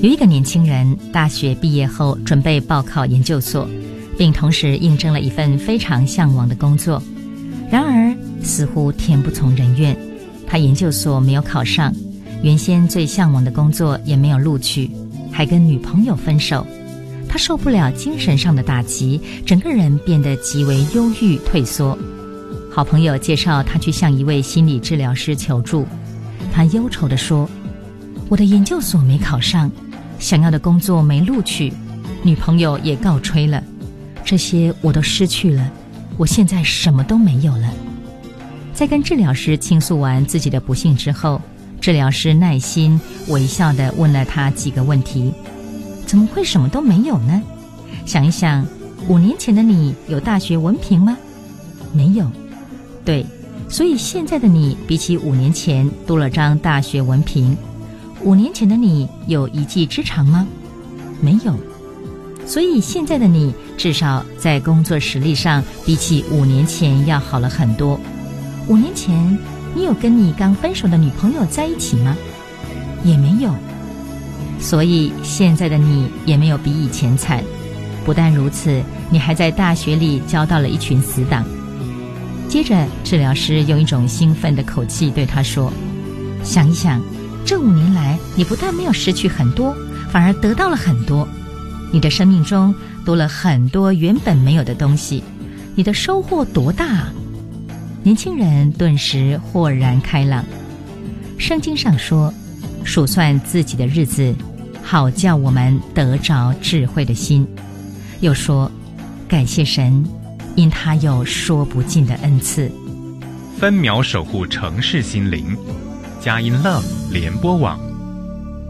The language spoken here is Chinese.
有一个年轻人大学毕业后准备报考研究所，并同时应征了一份非常向往的工作，然而似乎天不从人愿，他研究所没有考上，原先最向往的工作也没有录取，还跟女朋友分手。他受不了精神上的打击，整个人变得极为忧郁退缩。好朋友介绍他去向一位心理治疗师求助，他忧愁地说，我的研究所没考上，想要的工作没录取，女朋友也告吹了，这些我都失去了，我现在什么都没有了。在跟治疗师倾诉完自己的不幸之后，治疗师耐心微笑地问了他几个问题。怎么会什么都没有呢？想一想，5年前的你有大学文凭吗？没有。对，所以现在的你比起5年前多了张大学文凭。5年前的你有一技之长吗？没有。所以现在的你至少在工作实力上比起5年前要好了很多。5年前你有跟你刚分手的女朋友在一起吗？也没有。所以现在的你也没有比以前惨。不但如此，你还在大学里交到了一群死党。接着治疗师用一种兴奋的口气对他说，想一想，这5年来你不但没有失去很多，反而得到了很多。你的生命中多了很多原本没有的东西，你的收获多大啊！年轻人顿时豁然开朗。圣经上说，数算自己的日子，好叫我们得着智慧的心。又说，感谢神，因他有说不尽的恩赐。 分秒守护城市心灵，佳音 Love 联播网。